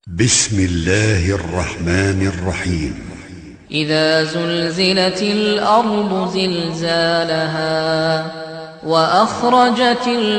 بسم الله الرحمن الرحيم. إذا زلزلت الأرض زلزالها وأخرجت